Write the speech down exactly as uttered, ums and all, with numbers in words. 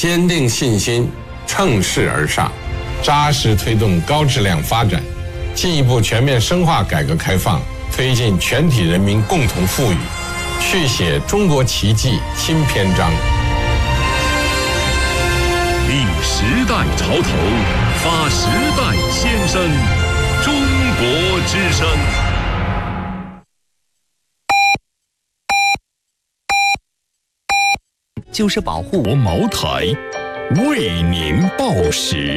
坚定信心，乘势而上，扎实推动高质量发展，进一步全面深化改革开放，推进全体人民共同富裕，续写中国奇迹新篇章。 立时代潮头，发时代先声，中国之声。 就是保护国茅台，为您报时。